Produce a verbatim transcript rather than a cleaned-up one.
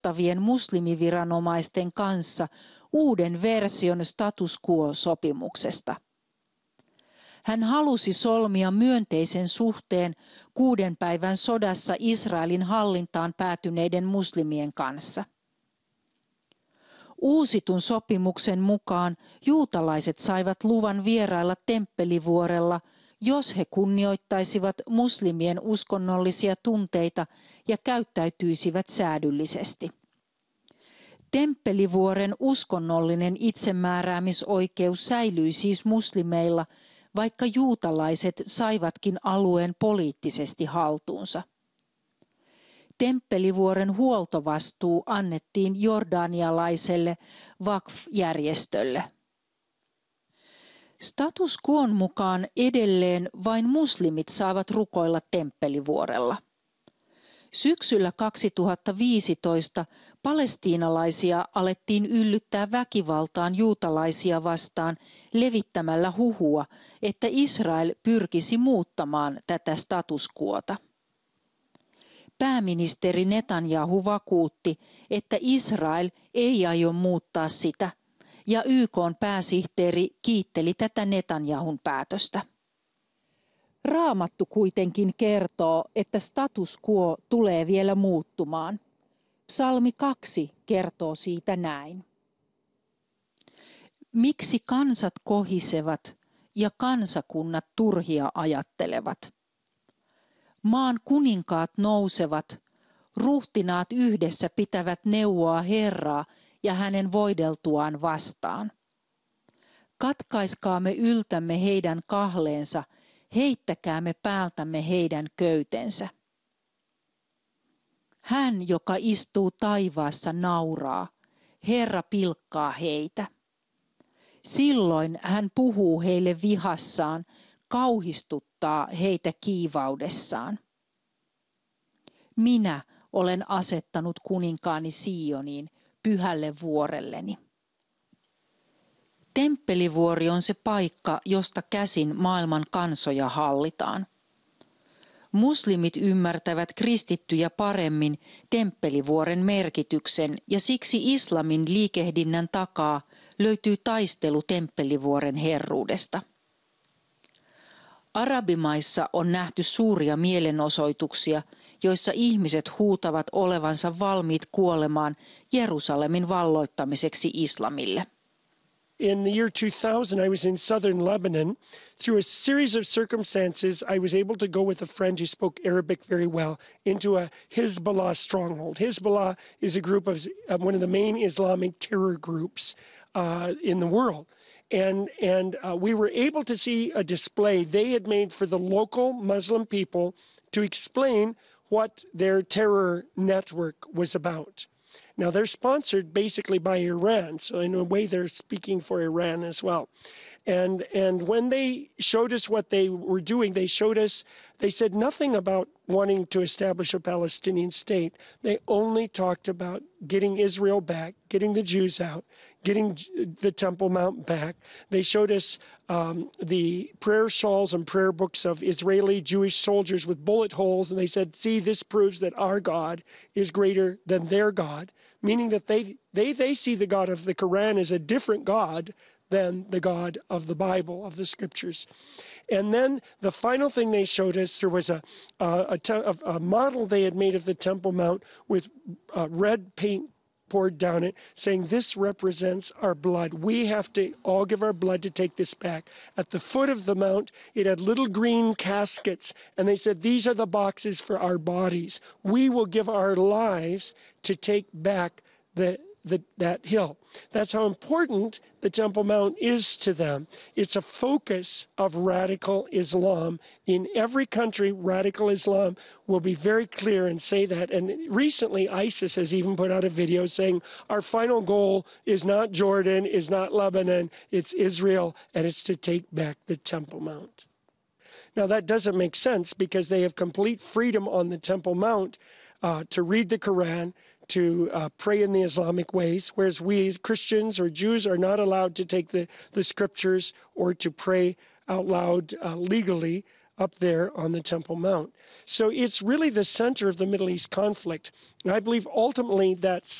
vaikuttavien muslimiviranomaisten kanssa uuden version status quo-sopimuksesta. Hän halusi solmia myönteisen suhteen kuuden päivän sodassa Israelin hallintaan päätyneiden muslimien kanssa. Uusitun sopimuksen mukaan juutalaiset saivat luvan vierailla Temppelivuorella, jos he kunnioittaisivat muslimien uskonnollisia tunteita ja käyttäytyisivät säädyllisesti. Temppelivuoren uskonnollinen itsemääräämisoikeus säilyi siis muslimeilla, vaikka juutalaiset saivatkin alueen poliittisesti haltuunsa. Temppelivuoren huoltovastuu annettiin jordanialaiselle Waqf-järjestölle. Status quon mukaan edelleen vain muslimit saavat rukoilla Temppelivuorella. Syksyllä kaksituhattaviisitoista palestiinalaisia alettiin yllyttää väkivaltaan juutalaisia vastaan levittämällä huhua, että Israel pyrkisi muuttamaan tätä status quota. Pääministeri Netanyahu vakuutti, että Israel ei aio muuttaa sitä, ja Y K:n pääsihteeri kiitteli tätä Netanyahun päätöstä. Raamattu kuitenkin kertoo, että status quo tulee vielä muuttumaan. Psalmi kaksi kertoo siitä näin. Miksi kansat kohisevat ja kansakunnat turhia ajattelevat? Maan kuninkaat nousevat, ruhtinaat yhdessä pitävät neuvoa Herraa ja hänen voideltuaan vastaan. Katkaiskaamme yltämme heidän kahleensa, heittäkäämme päältämme heidän köytensä. Hän, joka istuu taivaassa, nauraa, Herra pilkkaa heitä. Silloin hän puhuu heille vihassaan, kauhistuttaa heitä kiivaudessaan. Minä olen asettanut kuninkaani Sioniin, pyhälle vuorelleni. Temppelivuori on se paikka, josta käsin maailman kansoja hallitaan. Muslimit ymmärtävät kristittyjä paremmin Temppelivuoren merkityksen ja siksi islamin liikehdinnän takaa löytyy taistelu Temppelivuoren herruudesta. Arabimaissa on nähty suuria mielenosoituksia, joissa ihmiset huutavat olevansa valmiit kuolemaan Jerusalemin valloittamiseksi islamille. In the year two thousand, I was in southern Lebanon. Through a series of circumstances, I was able to go with a friend who spoke Arabic very well into a Hezbollah stronghold. Hezbollah is a group of uh, one of the main Islamic terror groups uh, in the world. And, and uh, we were able to see a display they had made for the local Muslim people to explain what their terror network was about. Now, they're sponsored basically by Iran, so in a way they're speaking for Iran as well. And, and when they showed us what they were doing, they showed us, they said nothing about wanting to establish a Palestinian state. They only talked about getting Israel back, getting the Jews out, getting the Temple Mount back. They showed us um, the prayer shawls and prayer books of Israeli Jewish soldiers with bullet holes, and they said, see, this proves that our God is greater than their God, meaning that they, they, they see the God of the Quran as a different God than the God of the Bible, of the Scriptures. And then the final thing they showed us, there was a, a, a, a model they had made of the Temple Mount with uh, red paint poured down it, saying this represents our blood. We have to all give our blood to take this back. At the foot of the mount, it had little green caskets, and they said, these are the boxes for our bodies. We will give our lives to take back the The, that hill. That's how important the Temple Mount is to them. It's a focus of radical Islam. In every country, radical Islam will be very clear and say that. And recently, ISIS has even put out a video saying, our final goal is not Jordan, is not Lebanon, it's Israel, and it's to take back the Temple Mount. Now, that doesn't make sense because they have complete freedom on the Temple Mount uh, to read the Quran, to uh, pray in the Islamic ways, whereas we as Christians or Jews are not allowed to take the, the scriptures or to pray out loud uh, legally up there on the Temple Mount. So it's really the center of the Middle East conflict. And I believe ultimately that